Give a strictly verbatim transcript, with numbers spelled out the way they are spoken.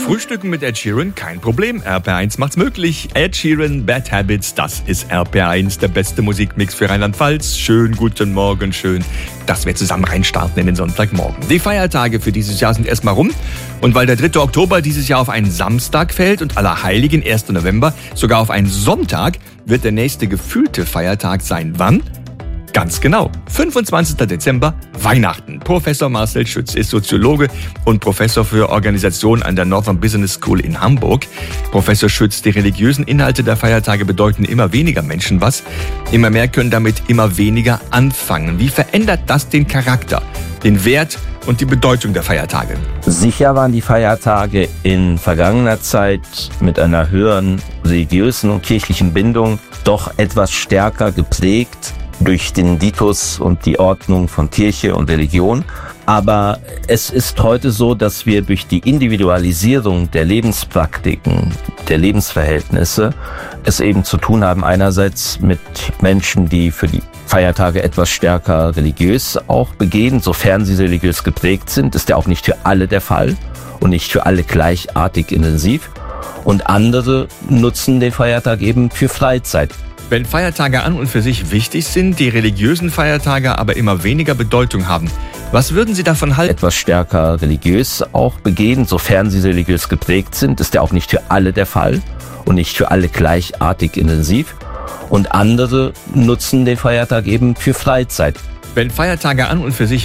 Frühstücken mit Ed Sheeran, kein Problem. R P R eins macht's möglich. Ed Sheeran, Bad Habits, das ist R P R eins, der beste Musikmix für Rheinland-Pfalz. Schön guten Morgen, schön, dass wir zusammen reinstarten in den Sonntagmorgen. Die Feiertage für dieses Jahr sind erstmal rum. Und weil der dritte Oktober dieses Jahr auf einen Samstag fällt und Allerheiligen, erster November, sogar auf einen Sonntag, wird der nächste gefühlte Feiertag sein. Wann? Ganz genau, fünfundzwanzigster Dezember, Weihnachten. Professor Marcel Schütz ist Soziologe und Professor für Organisation an der Northern Business School in Hamburg. Professor Schütz, die religiösen Inhalte der Feiertage bedeuten immer weniger Menschen was. Immer mehr können damit immer weniger anfangen. Wie verändert das den Charakter, den Wert und die Bedeutung der Feiertage? Sicher waren die Feiertage in vergangener Zeit mit einer höheren religiösen und kirchlichen Bindung doch etwas stärker geprägt durch den Diktus und die Ordnung von Kirche und Religion. Aber es ist heute so, dass wir durch die Individualisierung der Lebenspraktiken, der Lebensverhältnisse es eben zu tun haben, einerseits mit Menschen, die für die Feiertage etwas stärker religiös auch begehen, sofern sie religiös geprägt sind, ist ja auch nicht für alle der Fall und nicht für alle gleichartig intensiv. Und andere nutzen den Feiertag eben für Freizeit. Wenn Feiertage an und für sich wichtig sind, die religiösen Feiertage aber immer weniger Bedeutung haben, was würden Sie davon halten? Etwas stärker religiös auch begehen, sofern sie religiös geprägt sind, ist ja auch nicht für alle der Fall und nicht für alle gleichartig intensiv. Und andere nutzen den Feiertag eben für Freizeit. Wenn Feiertage an und für sich